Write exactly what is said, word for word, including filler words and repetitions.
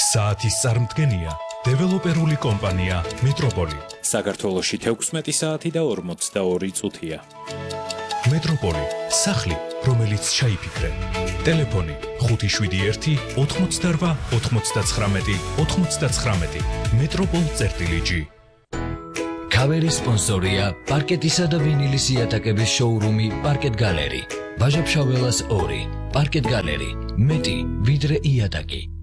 საათის წარმდგენია დეველოპერული კომპანია მეტროპოლი. საქართველოში თექვსმეტი საათი და ორმოცდაორი წუთია. მეტროპოლი, სახლი, რომელიც ჩაიფიქრე. ტელეფონი ხუთი შვიდი ერთი ოთხმოცდარვა ოთხმოცდაცხრამეტი ოთხმოცდაცხრამეტი. მეტროპოლ წერტილი ჯი. ქავერის სპონსორია პარკეტისა და ვინილის იატაკების შოურუმი პარკეტ გალერი. ბაჟაფშაველას ორი. პარკეტ გალერი. მეტი ვიდრე იატაკი.